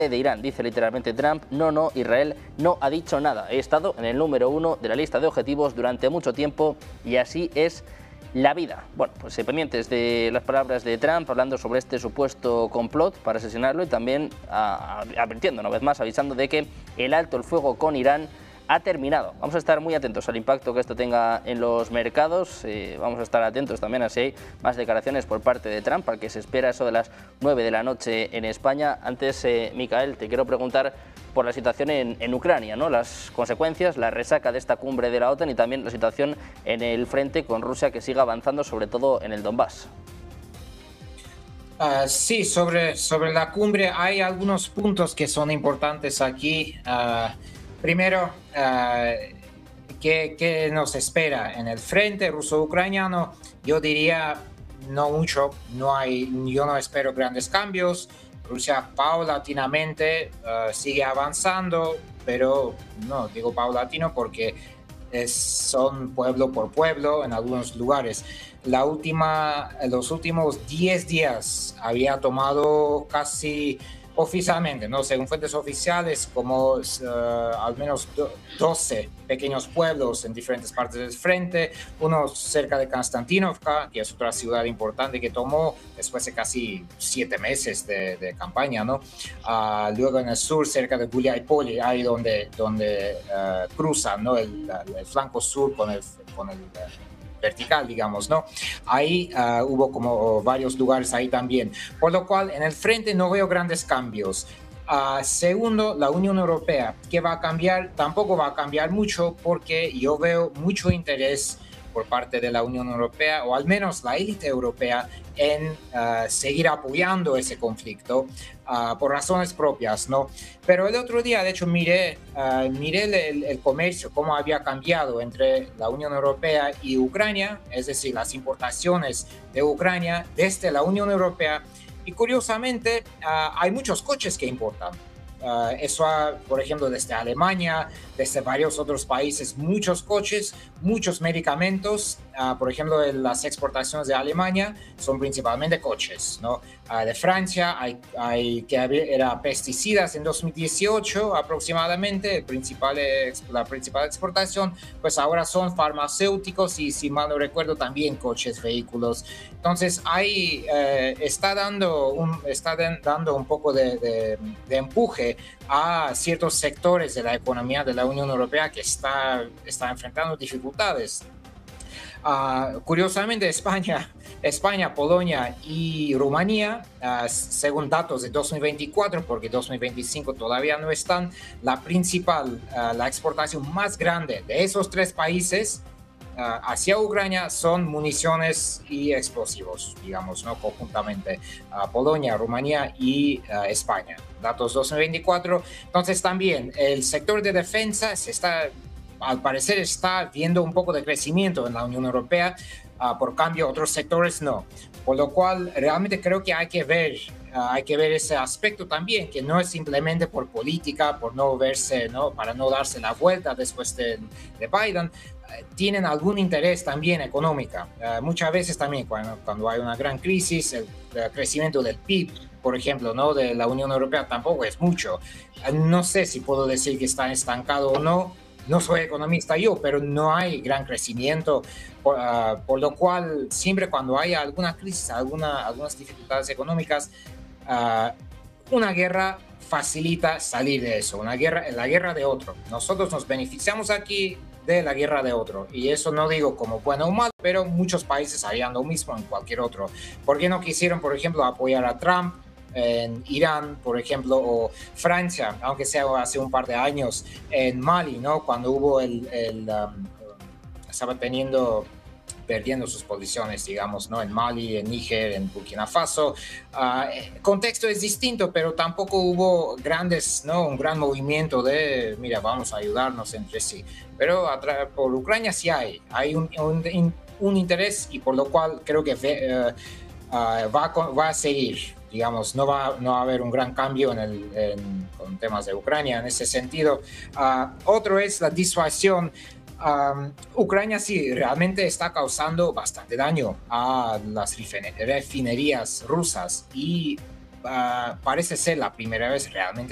de Irán. Dice literalmente Trump: no, no, Israel no ha dicho nada. He estado en el número 1 de la lista de objetivos durante mucho tiempo y así es la vida. Bueno, pues pendientes de las palabras de Trump hablando sobre este supuesto complot para asesinarlo y también advirtiendo una vez más, avisando de que el alto el fuego con Irán ha terminado. Vamos a estar muy atentos al impacto que esto tenga en los mercados. Vamos a estar atentos también a si hay más declaraciones por parte de Trump, al que se espera eso de las 9 de la noche en España. Antes, Micael, te quiero preguntar por la situación en Ucrania, ¿no? Las consecuencias, la resaca de esta cumbre de la OTAN y también la situación en el frente con Rusia, que sigue avanzando, sobre todo en el Donbass. Sí, sobre la cumbre hay algunos puntos que son importantes aquí. Primero, ¿qué nos espera en el frente ruso-ucraniano? Yo diría no mucho, yo no espero grandes cambios. Rusia paulatinamente sigue avanzando, pero no digo paulatino porque son pueblo por pueblo en algunos lugares. Los últimos 10 días había tomado casi oficialmente, ¿no? Según fuentes oficiales, como al menos 12 pequeños pueblos en diferentes partes del frente, uno cerca de Konstantinovka, que es otra ciudad importante que tomó después de casi 7 meses de campaña, ¿no? Luego en el sur, cerca de Guliái-Poli, ahí donde cruzan, ¿no? el flanco sur con el vertical, digamos, ¿no? Ahí hubo como varios lugares ahí también. Por lo cual, en el frente no veo grandes cambios. Segundo, la Unión Europea. ¿Qué va a cambiar? Tampoco va a cambiar mucho porque yo veo mucho interés por parte de la Unión Europea, o al menos la élite europea, en seguir apoyando ese conflicto por razones propias, ¿no? Pero el otro día, de hecho, miré el comercio, cómo había cambiado entre la Unión Europea y Ucrania, es decir, las importaciones de Ucrania desde la Unión Europea, y curiosamente hay muchos coches que importan. Eso, por ejemplo, desde Alemania, desde varios otros países, muchos coches, muchos medicamentos. Por ejemplo, las exportaciones de Alemania son principalmente coches, ¿no? De Francia era pesticidas en 2018 aproximadamente, la principal exportación, pues ahora son farmacéuticos y, si mal no recuerdo, también coches, vehículos. Entonces ahí está dando un poco de empuje a ciertos sectores de la economía de la Unión Europea que está enfrentando dificultades. Curiosamente, España, Polonia y Rumanía, según datos de 2024, porque 2025 todavía no están, la exportación más grande de esos tres países hacia Ucrania son municiones y explosivos, digamos, ¿no? Conjuntamente, Polonia, Rumanía y España. Datos 2024. Entonces también el sector de defensa al parecer está viendo un poco de crecimiento en la Unión Europea, por cambio otros sectores no. Por lo cual realmente creo que hay que ver ese aspecto también, que no es simplemente por política, por no verse, ¿no? Para no darse la vuelta después de Biden, tienen algún interés también económico. Muchas veces también cuando hay una gran crisis, el crecimiento del PIB, por ejemplo, ¿no? De la Unión Europea tampoco es mucho. No sé si puedo decir que está estancado o no. No soy economista yo, pero no hay gran crecimiento, por lo cual siempre cuando hay alguna crisis, algunas dificultades económicas, una guerra facilita salir de eso, la guerra de otro. Nosotros nos beneficiamos aquí de la guerra de otro, y eso no digo como bueno o malo, pero muchos países harían lo mismo en cualquier otro. ¿Por qué no quisieron, por ejemplo, apoyar a Trump en Irán, por ejemplo, o Francia, aunque sea hace un par de años, en Mali, ¿no? Cuando hubo estaba perdiendo sus posiciones, digamos, ¿no? En Mali, en Níger, en Burkina Faso. El contexto es distinto, pero tampoco hubo un gran movimiento de, mira, vamos a ayudarnos entre sí. Pero por Ucrania sí hay un interés, y por lo cual creo que va a seguir. Digamos, no va a haber un gran cambio con temas de Ucrania en ese sentido. Otro es la disuasión. Ucrania sí realmente está causando bastante daño a las refinerías rusas, y parece ser la primera vez realmente